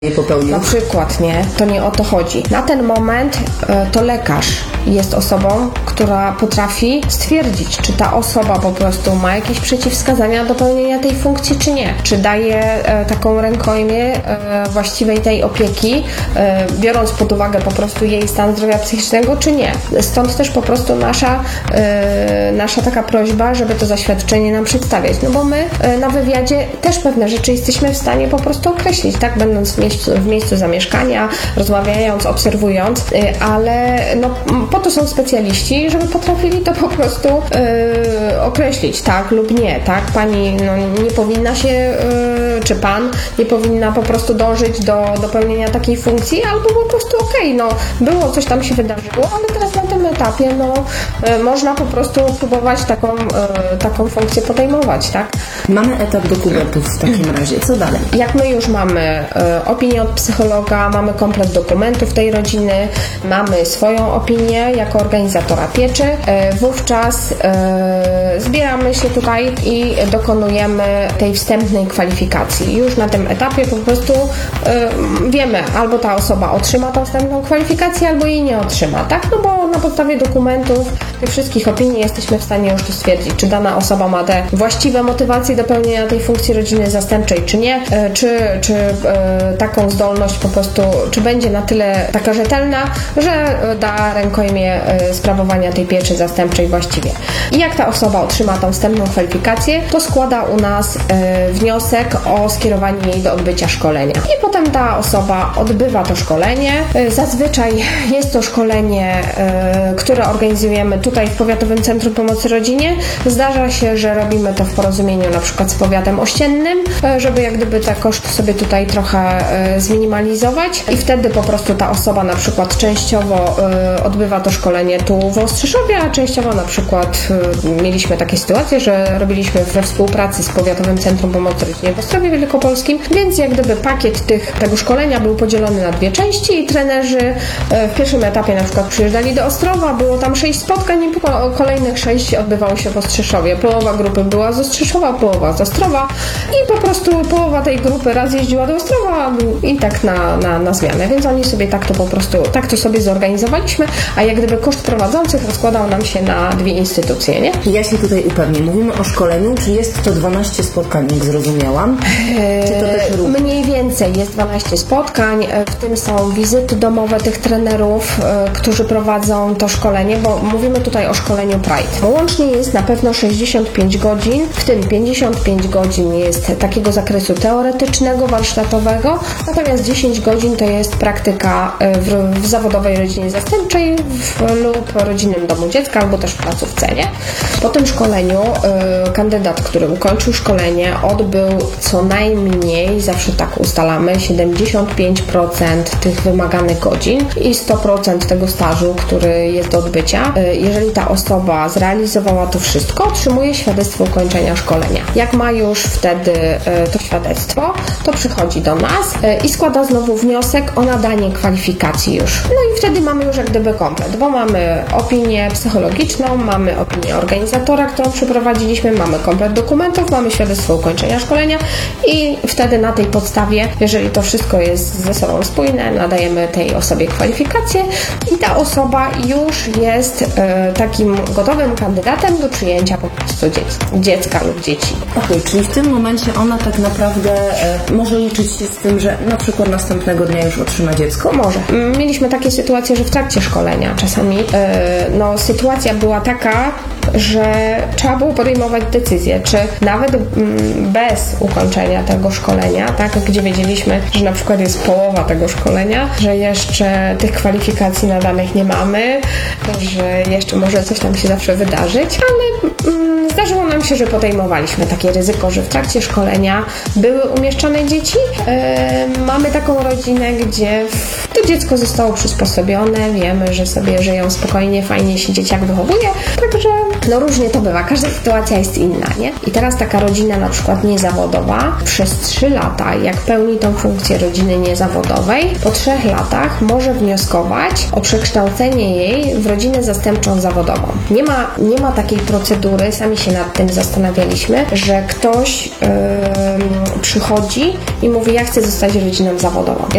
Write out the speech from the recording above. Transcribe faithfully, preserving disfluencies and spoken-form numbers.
nie popełnił. Na przykład, nie? To nie o to chodzi. Na ten moment e, to lekarz jest osobą, która potrafi stwierdzić, czy ta osoba po prostu ma jakieś przeciwwskazania do pełnienia tej funkcji, czy nie. Czy daje e, taką rękojmię e, właściwej tej opieki, e, biorąc pod uwagę po prostu jej stan zdrowia psychicznego, czy nie. Stąd też po prostu nasza, e, nasza taka prośba, żeby to zaświadczenie nam przedstawiać. No bo my e, na wywiadzie też pewne rzeczy jesteśmy w stanie po prostu określić, tak? Będąc w miejscu, w miejscu zamieszkania, rozmawiając, obserwując, e, ale no po to są specjaliści, żeby potrafili to po prostu yy, określić, tak lub nie, tak? Pani no, nie powinna się, yy, czy pan nie powinna po prostu dążyć do, do pełnienia takiej funkcji, albo po prostu okej, okay, no było, coś tam się wydarzyło, ale teraz na tym etapie, no yy, można po prostu próbować taką, yy, taką funkcję podejmować, tak? Mamy etap dokumentów w takim razie. Co dalej? Jak my już mamy yy, opinię od psychologa, mamy komplet dokumentów tej rodziny, mamy swoją opinię jako organizatora pieczy, wówczas e, zbieramy się tutaj i dokonujemy tej wstępnej kwalifikacji. Już na tym etapie po prostu e, wiemy, albo ta osoba otrzyma tą wstępną kwalifikację, albo jej nie otrzyma, tak? No bo na podstawie dokumentów, tych wszystkich opinii jesteśmy w stanie już to stwierdzić, czy dana osoba ma te właściwe motywacje do pełnienia tej funkcji rodziny zastępczej, czy nie, e, czy, czy e, taką zdolność po prostu, czy będzie na tyle taka rzetelna, że da rękojmię sprawowania tej pieczy zastępczej właściwie. I jak ta osoba otrzyma tą wstępną kwalifikację, to składa u nas e, wniosek o skierowanie jej do odbycia szkolenia. I potem ta osoba odbywa to szkolenie. E, zazwyczaj jest to szkolenie, e, które organizujemy tutaj w Powiatowym Centrum Pomocy Rodzinie. Zdarza się, że robimy to w porozumieniu na przykład z powiatem ościennym, e, żeby jak gdyby te koszty sobie tutaj trochę e, zminimalizować i wtedy po prostu ta osoba na przykład częściowo e, odbywa to szkolenie tu w Ostrzyszowie, a częściowo na przykład y, mieliśmy takie sytuacje, że robiliśmy we współpracy z Powiatowym Centrum Pomocy Rodzinie w Ostrowie Wielkopolskim, więc jak gdyby pakiet tych, tego szkolenia był podzielony na dwie części i trenerzy y, w pierwszym etapie na przykład przyjeżdżali do Ostrowa, było tam sześć spotkań i kolejnych sześć odbywało się w Ostrzyszowie. Połowa grupy była z Ostrzyszowa, połowa z Ostrowa i po prostu połowa tej grupy raz jeździła do Ostrowa i tak na, na, na zmianę, więc oni sobie tak to po prostu, tak to sobie zorganizowaliśmy, a jak gdyby koszt prowadzących rozkładał nam się na dwie instytucje, nie? Ja się tutaj upewnię. Mówimy o szkoleniu, czy jest to dwanaście spotkań, jak zrozumiałam? Czy to też równo? Mniej więcej jest dwanaście spotkań, w tym są wizyty domowe tych trenerów, którzy prowadzą to szkolenie, bo mówimy tutaj o szkoleniu Pride. Łącznie jest na pewno sześćdziesiąt pięć godzin, w tym pięćdziesiąt pięć godzin jest takiego zakresu teoretycznego, warsztatowego, natomiast dziesięć godzin to jest praktyka w, w zawodowej rodzinie zastępczej w, lub rodzinnym domu dziecka, albo też w placówce, nie? Po tym szkoleniu y, kandydat, który ukończył szkolenie, odbył co najmniej, zawsze tak ustalamy, siedemdziesiąt pięć procent tych wymaganych godzin i sto procent tego stażu, który jest do odbycia. Y, jeżeli ta osoba zrealizowała to wszystko, otrzymuje świadectwo ukończenia szkolenia. Jak ma już wtedy y, to świadectwo, to przychodzi do nas y, i składa znowu wniosek o nadanie kwalifikacji już. No i wtedy mamy już jak gdyby komplet, bo mamy opinię psychologiczną, mamy opinię organizatora, którą przeprowadziliśmy, mamy komplet dokumentów, mamy świadectwo ukończenia szkolenia i wtedy na tej podstawie, jeżeli to wszystko jest ze sobą spójne, nadajemy tej osobie kwalifikację i ta osoba już jest e, takim gotowym kandydatem do przyjęcia po prostu dziecka, dziecka lub dzieci. Okej, okay, czyli w tym momencie ona tak naprawdę e, może liczyć się z tym, że na przykład następnego dnia już otrzyma dziecko? Może. Mieliśmy takie sytuacje, że w trakcie szkolenia czasami e, no, sytuacja była taka, że trzeba było podejmować decyzję, czy nawet bez ukończenia tego szkolenia, tak, gdzie wiedzieliśmy, że na przykład jest połowa tego szkolenia, że jeszcze tych kwalifikacji nadanych nie mamy, że jeszcze może coś tam się zawsze wydarzyć, ale mm, zdarzyło nam się, że podejmowaliśmy takie ryzyko, że w trakcie szkolenia były umieszczone dzieci. Yy, mamy taką rodzinę, gdzie to dziecko zostało przysposobione, wiemy, że sobie żyją spokojnie, fajnie się dzieciak wychowuje, także no różnie to bywa, każda sytuacja jest inna, nie? I teraz taka rodzina na przykład niezawodowa przez trzy lata, jak pełni tą funkcję rodziny niezawodowej, po trzech latach może wnioskować o przekształcenie jej w rodzinę zastępczą zawodową. Nie ma, nie ma takiej procedury, sami się nad tym zastanawialiśmy, że ktoś yy, przychodzi i mówi, ja chcę zostać rodziną zawodową.